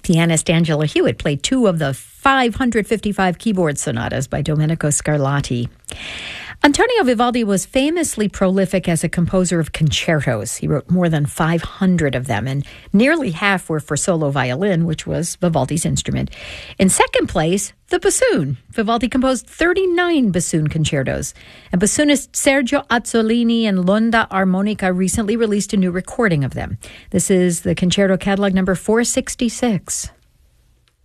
Pianist Angela Hewitt played 2 of the 555 keyboard sonatas by Domenico Scarlatti. Antonio Vivaldi was famously prolific as a composer of concertos. He wrote more than 500 of them, and nearly half were for solo violin, which was Vivaldi's instrument. In second place, the bassoon. Vivaldi composed 39 bassoon concertos. And bassoonist Sergio Azzolini and L'Onda Armonica recently released a new recording of them. This is the concerto catalog number 466.